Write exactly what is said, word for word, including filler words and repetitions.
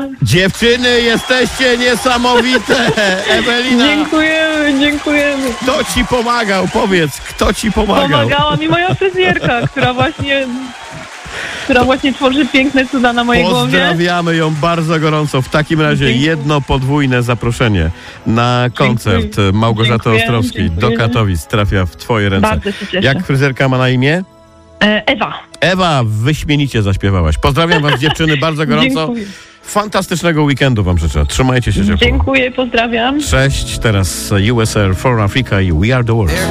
Dziewczyny, jesteście niesamowite! Ewelina! Dziękujemy, dziękujemy. Kto ci pomagał? Powiedz, kto ci pomagał? Pomagała mi moja fryzjerka, która właśnie... która właśnie tworzy piękne cuda na mojej głowie. Pozdrawiamy ją bardzo gorąco. W takim razie Dziękuję. jedno podwójne zaproszenie na koncert Dziękuję. Małgorzaty Dziękuję, Ostrowskiej do dziękuję. Katowic trafia w twoje ręce. Bardzo się cieszę. Jak fryzjerka ma na imię? E, Ewa. Ewa, wyśmienicie zaśpiewałaś. Pozdrawiam was dziewczyny bardzo gorąco. Dziękuję. Fantastycznego weekendu wam życzę. Trzymajcie się ciepło. Dziękuję, pozdrawiam. Cześć, teraz U S R for Africa i We Are The World.